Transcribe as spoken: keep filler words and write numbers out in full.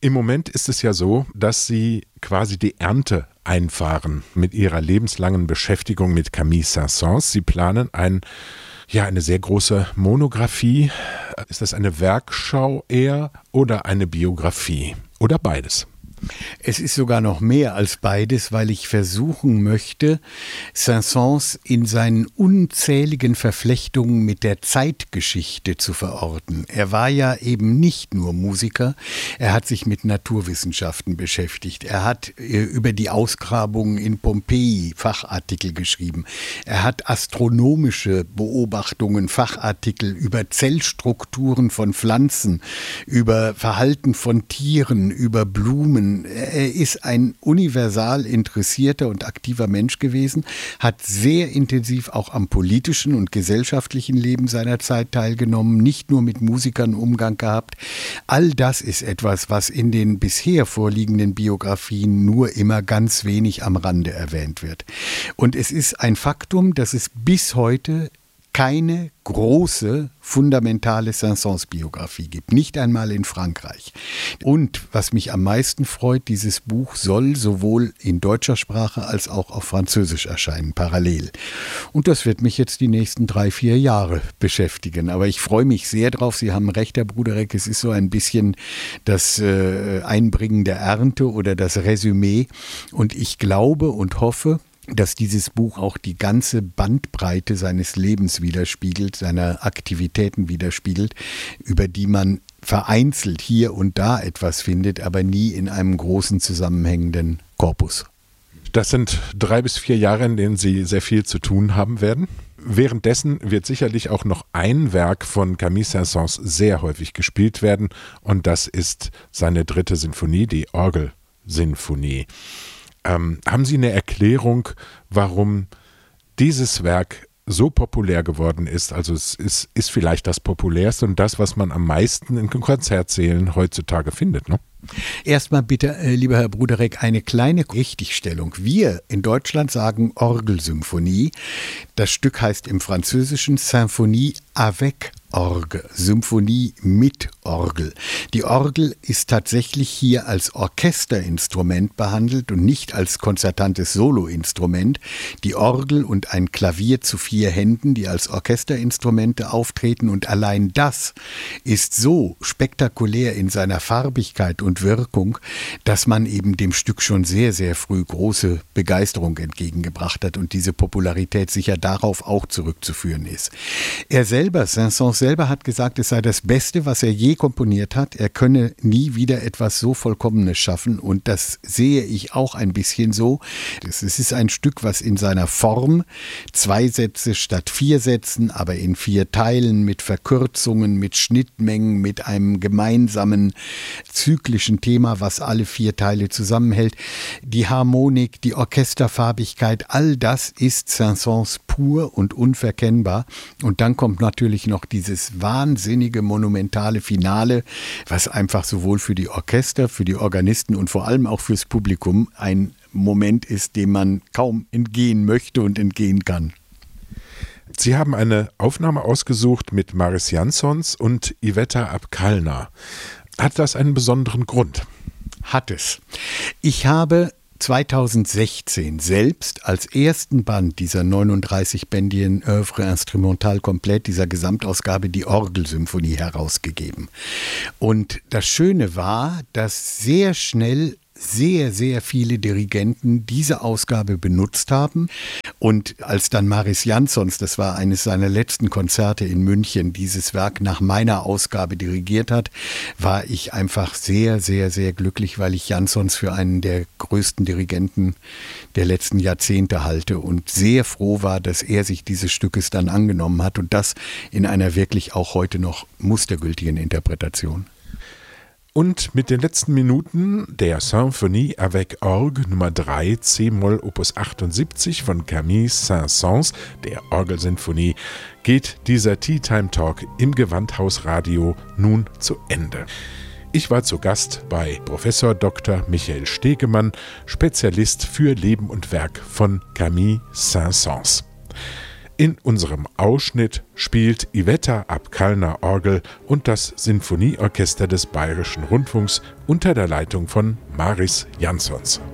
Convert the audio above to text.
Im Moment ist es ja so, dass Sie quasi die Ernte einfahren mit Ihrer lebenslangen Beschäftigung mit Camille Saint-Saëns. Sie planen ein, ja, eine sehr große Monographie. Ist das eine Werkschau eher oder eine Biografie oder beides? Es ist sogar noch mehr als beides, weil ich versuchen möchte, Saint-Saëns in seinen unzähligen Verflechtungen mit der Zeitgeschichte zu verorten. Er war ja eben nicht nur Musiker, er hat sich mit Naturwissenschaften beschäftigt. Er hat äh, über die Ausgrabungen in Pompeji Fachartikel geschrieben. Er hat astronomische Beobachtungen, Fachartikel über Zellstrukturen von Pflanzen, über Verhalten von Tieren, über Blumen. Er ist ein universal interessierter und aktiver Mensch gewesen, hat sehr intensiv auch am politischen und gesellschaftlichen Leben seiner Zeit teilgenommen, nicht nur mit Musikern Umgang gehabt. All das ist etwas, was in den bisher vorliegenden Biografien nur immer ganz wenig am Rande erwähnt wird. Und es ist ein Faktum, dass es bis heute keine große, fundamentale Saint-Saëns-Biografie gibt, nicht einmal in Frankreich. Und was mich am meisten freut, dieses Buch soll sowohl in deutscher Sprache als auch auf Französisch erscheinen, parallel. Und das wird mich jetzt die nächsten drei, vier Jahre beschäftigen. Aber ich freue mich sehr drauf. Sie haben recht, Herr Bruderek, es ist so ein bisschen das äh, Einbringen der Ernte oder das Resümee. Und ich glaube und hoffe, dass dieses Buch auch die ganze Bandbreite seines Lebens widerspiegelt, seiner Aktivitäten widerspiegelt, über die man vereinzelt hier und da etwas findet, aber nie in einem großen zusammenhängenden Korpus. Das sind drei bis vier Jahre, in denen Sie sehr viel zu tun haben werden. Währenddessen wird sicherlich auch noch ein Werk von Camille Saint-Saëns sehr häufig gespielt werden, und das ist seine dritte Sinfonie, die Orgelsinfonie. Ähm, haben Sie eine Erklärung, warum dieses Werk so populär geworden ist? Also es ist, ist vielleicht das populärste und das, was man am meisten in Konzertsälen heutzutage findet, ne? Erstmal bitte, äh, lieber Herr Bruderek, eine kleine Richtigstellung. Wir in Deutschland sagen Orgelsymphonie. Das Stück heißt im Französischen Symphonie avec Orgel, Symphonie mit Orgel. Die Orgel ist tatsächlich hier als Orchesterinstrument behandelt und nicht als konzertantes Soloinstrument. Die Orgel und ein Klavier zu vier Händen, die als Orchesterinstrumente auftreten, und allein das ist so spektakulär in seiner Farbigkeit und Wirkung, dass man eben dem Stück schon sehr, sehr früh große Begeisterung entgegengebracht hat und diese Popularität sicher darauf auch zurückzuführen ist. Er selber, Saint-Saëns selber hat gesagt, es sei das Beste, was er je komponiert hat. Er könne nie wieder etwas so Vollkommenes schaffen, und das sehe ich auch ein bisschen so. Es ist ein Stück, was in seiner Form zwei Sätze statt vier Sätzen, aber in vier Teilen mit Verkürzungen, mit Schnittmengen, mit einem gemeinsamen zyklischen Thema, was alle vier Teile zusammenhält. Die Harmonik, die Orchesterfarbigkeit, all das ist Saint-Saëns pur und unverkennbar. Und dann kommt natürlich noch dieses wahnsinnige, monumentale Finale, was einfach sowohl für die Orchester, für die Organisten und vor allem auch fürs Publikum ein Moment ist, dem man kaum entgehen möchte und entgehen kann. Sie haben eine Aufnahme ausgesucht mit Mariss Jansons und Iveta Abkalna. Hat das einen besonderen Grund? Hat es. Ich habe zweitausendsechzehn selbst als ersten Band dieser neununddreißig-bändigen Œuvre Instrumentale Komplett, dieser Gesamtausgabe, die Orgelsymphonie herausgegeben. Und das Schöne war, dass sehr schnell sehr, sehr viele Dirigenten diese Ausgabe benutzt haben. Und als dann Mariss Jansons, das war eines seiner letzten Konzerte in München, dieses Werk nach meiner Ausgabe dirigiert hat, war ich einfach sehr, sehr, sehr glücklich, weil ich Jansons für einen der größten Dirigenten der letzten Jahrzehnte halte und sehr froh war, dass er sich dieses Stückes dann angenommen hat, und das in einer wirklich auch heute noch mustergültigen Interpretation. Und mit den letzten Minuten der Symphonie avec Orgue Nummer drei, C-Moll Opus achtundsiebzig von Camille Saint-Saëns, der Orgelsinfonie, geht dieser Tea Time Talk im Gewandhausradio nun zu Ende. Ich war zu Gast bei Professor Doktor Michael Stegemann, Spezialist für Leben und Werk von Camille Saint-Saëns. In unserem Ausschnitt spielt Iveta Abkalner Orgel und das Sinfonieorchester des Bayerischen Rundfunks unter der Leitung von Maris Jansons.